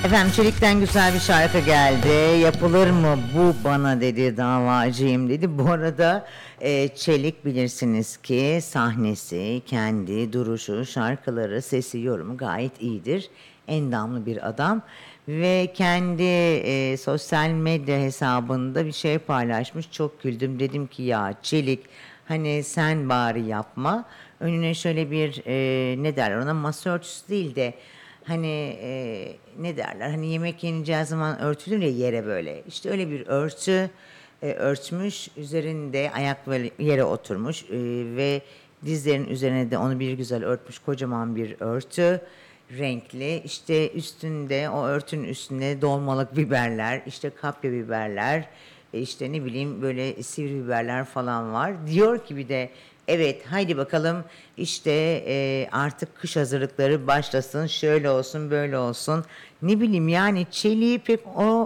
Efendim Çelik'ten güzel bir şarkı geldi. Yapılır mı bu bana dedi, davacıyım dedi. Bu arada Çelik bilirsiniz ki sahnesi, kendi duruşu, şarkıları, sesi, yorumu gayet iyidir. Endamlı bir adam. Ve kendi sosyal medya hesabında bir şey paylaşmış. Çok güldüm. Dedim ki ya Çelik, hani sen bari yapma. Önüne şöyle bir ne derler ona, masa örtüsü değil de hani ne derler, hani yemek yeneceği zaman örtülür ya yere, böyle işte öyle bir örtü örtmüş, üzerinde ayakları yere oturmuş ve dizlerin üzerine de onu bir güzel örtmüş, kocaman bir örtü, renkli, işte üstünde, o örtünün üstünde dolmalık biberler, işte kapya biberler, işte ne bileyim böyle sivri biberler falan var. Diyor ki bir de evet haydi bakalım işte artık kış hazırlıkları başlasın, şöyle olsun böyle olsun. Ne bileyim yani Çelik'i pek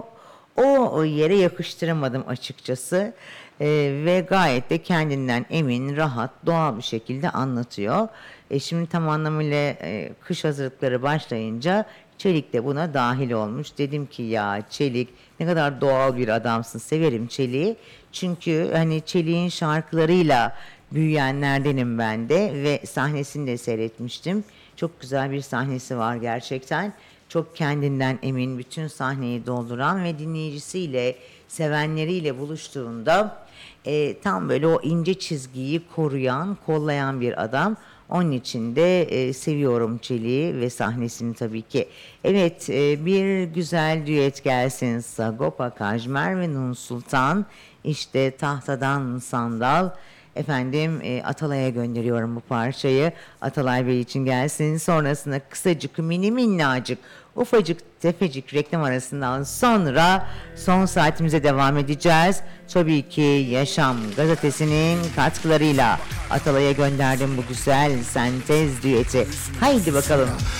o yere yakıştıramadım açıkçası. Ve gayet de kendinden emin, rahat, doğal bir şekilde anlatıyor. Şimdi tam anlamıyla kış hazırlıkları başlayınca Çelik de buna dahil olmuş. Dedim ki ya Çelik, ne kadar doğal bir adamsın. Severim Çelik'i. Çünkü hani Çelik'in şarkılarıyla büyüyenlerdenim ben de ve sahnesini de seyretmiştim. Çok güzel bir sahnesi var gerçekten. Çok kendinden emin, bütün sahneyi dolduran ve dinleyicisiyle, sevenleriyle buluştuğunda tam böyle o ince çizgiyi koruyan, kollayan bir adam. Onun için de seviyorum Çelik'i ve sahnesini tabii ki. Evet, bir güzel düet gelsin. Sagopa Kajmer ve Nun Sultan. İşte Tahtadan Sandal. Efendim Atalay'a gönderiyorum bu parçayı. Atalay Bey için gelsin. Sonrasında kısacık, mini minnacık, ufacık tefecik reklam arasından sonra son saatimize devam edeceğiz. Tabii ki Yaşam gazetesinin katkılarıyla Atalay'a gönderdim bu güzel sentez düeti. Haydi bakalım.